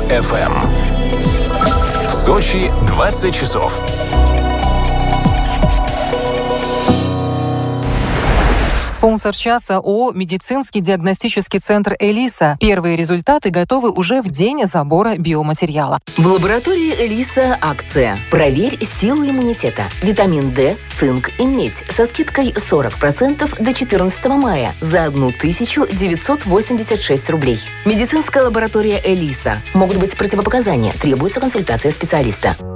FM. В Сочи 20 часов. Спонсор часа ООО «Медицинский диагностический центр Элиса». Первые результаты готовы уже в день забора биоматериала. В лаборатории Элиса акция «Проверь силу иммунитета». Витамин D, цинк и медь со скидкой 40% до 14 мая за 1986 рублей. Медицинская лаборатория Элиса. Могут быть противопоказания. Требуется консультация специалиста.